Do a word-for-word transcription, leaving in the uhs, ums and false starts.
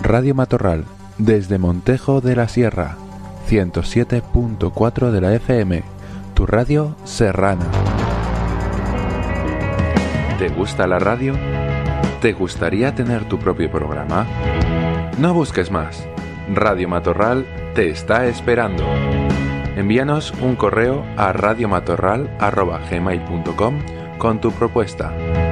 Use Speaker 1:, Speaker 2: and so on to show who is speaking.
Speaker 1: Radio Matorral, desde Montejo de la Sierra, ciento siete punto cuatro de la F M, tu radio serrana. ¿Te gusta la radio? ¿Te gustaría tener tu propio programa? No busques más. Radio Matorral te está esperando. Envíanos un correo a radiomatorral arroba gmail punto com con tu propuesta.